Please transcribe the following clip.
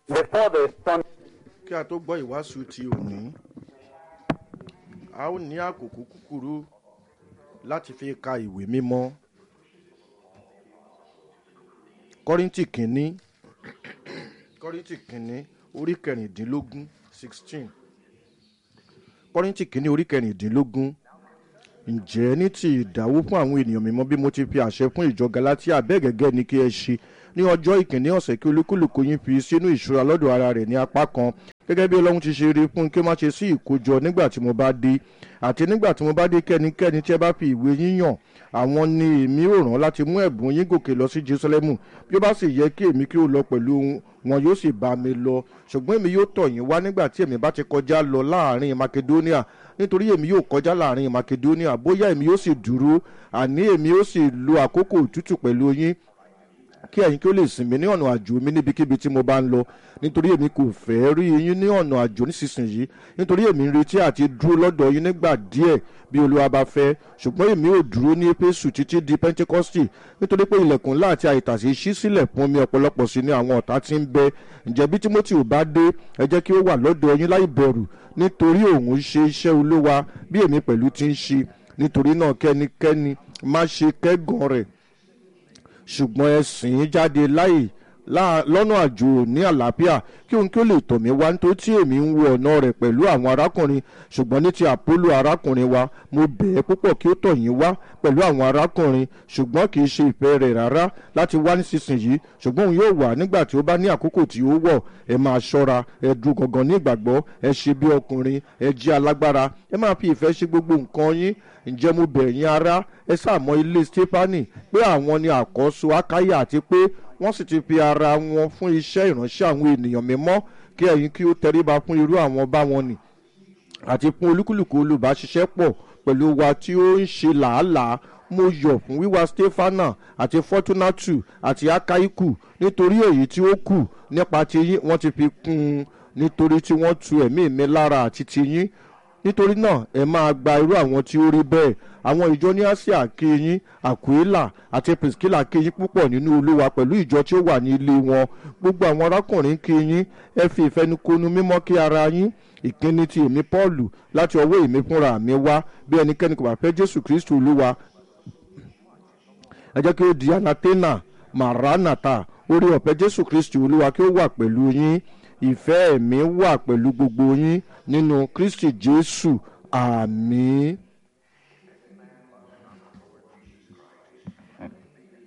Before the sun. Kí a tó gbọ́ ìwàásù ti òní, a ó ní àkókò kúkúrú láti fi ka ìwé mímọ́. Kọ́ríńtì kínní orí kẹrìndínlógún 16. Kọ́ríńtì kínní orí kẹrìndínlógún. Ǹjẹ́ ní ti ìdáwó fún àwọn ènìyàn mímọ́ bí mo ti fi àṣẹ fún ìjọ Galatia bẹ́ẹ̀ gẹ́gẹ́ ni kí ẹ ṣe ní ọjọ́ ìkíní ọ̀sẹ̀ kí olúkúlùkù yín fi sínú ìṣúra lọ́dọ̀ ara rẹ̀ ní apá kan gẹ́gẹ́ bí Ọlọ́run ti ṣe rí fún kí ó má ṣe sí ìkójọ nígbà tí mo bá dé àti nígbà tí mo bá dé kẹ́nikẹ́ni tí ẹ bá fi ìwé yín yàn àwọn ni èmi ò rán láti mú ẹ̀bùn yín gòkè lọ sí Jerúsálẹ́mù bí ó bá sì yẹ kí èmi kí ó lọ pẹ̀lú wọn yóò sì bá mi lọ ṣùgbọ́n èmi yóò tọ̀ yín wá nígbà tí èmi bá ti kọjá lọ láàrin Makedonia nítorí èmi yóò kọjá láàrin Makedonia bóyá èmi yóò sì dúró àní èmi yóò sì lo àkókò òtútù pẹ̀lú yín kí ẹ̀yin kí ó lè sinmi ní ọ̀nà àjò mi níbikíbi tí mo bá ń lọ nítorí èmi kò fẹ́ rí yín ní ọ̀nà àjò nísinsìnyí nítorí èmi ń retí àti dúró lọ́dọ̀ yín nígbà díẹ̀ bí Olúwa bá fẹ́ ṣùgbọ́n èmi ò dúró ní Éfésù títí di Pentecosti nítorí pé ilẹ̀kùn ńlá àti àìtàsé ṣí sílẹ̀ fún mi ọ̀pọ̀lọpọ̀ sí ni àwọn ọ̀tá tí ń bẹ ǹjẹ́ bí Tímótì ò bá dé ẹ jẹ́ kí ó wà lọ́dọ̀ yín láì bẹ̀rù nítorí òun ṣe iṣẹ́ Olúwa bí èmi pẹ̀lú ti ń ṣe nítorí náà kẹ́nikẹ́ni má ṣe kẹ́gàn rẹ̀ ṣùgbọ́n ẹ sìn ín jáde lọ́nà àjò ní àlàáfíà kí òun kí ó lè tọ̀ mí wá nítorí tí èmi ń wo ọ̀nà rẹ̀ pẹ̀lú àwọn arákùnrin ṣùgbọ́n ní ti Àpólò arákùnrin wa mo bẹ̀ ẹ́ púpọ̀ kí ó tọ̀ yín wá pẹ̀lú àwọn arákùnrin ṣùgbọ́n kì í ṣe ìfẹ́ rẹ̀ rárá láti wá nísinsìnyí ṣùgbọ́n òun yóò wá nígbà tí ó bá ní àkókò tí ó wọ̀ ẹ máa ṣọ́ra ẹ dúró gangan ní ìgbàgbọ́ ẹ ṣe bí ọkùnrin ẹ jẹ́ alágbára ẹ máa fi ìfẹ́ ṣe gbogbo nǹkan yín ǹjẹ́ mo bẹ̀ yín ará ẹ ṣàmọ́ ilé Stefani pé àwọn ni àkọ́so Akáyà àti pé wọ́n sì ti fi ara wọn fún iṣẹ́ ìránṣẹ́ àwọn ènìyàn mímọ́ kí ẹ̀yin kí ó tẹríba fún irú àwọn bá wọn nì àti fún olúkúlùkù olùbáṣiṣẹ́pọ̀ pẹ̀lú wa tí ó ń ṣe làálàá mo yọ̀ fún wíwá Stefana àti Fortunatu àti Akaiku nítorí èyí tí ó kù nípa tiyín wọ́n ti fi kún un nítorí tí wọ́n tu ẹ̀mí mi lára àti tiyín nítorí náà ẹ máa gba irú àwọn tí ó rí bẹ́ẹ̀ àwọn ìjọ ní Asia kí yín Aquila àti Priscilla kí yín púpọ̀ nínú Olúwa pẹ̀lú ìjọ tí ó wà ní ilé wọn gbogbo àwọn arákùnrin kí yín ẹ fi ìfẹnukonu mímọ́ kí ara yín ìkíni ti èmi Pọ́ọ̀lù láti ọwọ́ èmi fúnra mi wá bí ẹnikẹ́ni kò bá fẹ́ Jésù Kristu Olúwa ẹ jẹ́ kí ó di Anatena Maranatha oore ọ̀fẹ́ Jésù Kristu Olúwa kí ó wà pẹ̀lú yín ìfẹ́ ẹ̀mí wà pẹ̀lú gbogbo yín nínú Kristi Jésù àmín.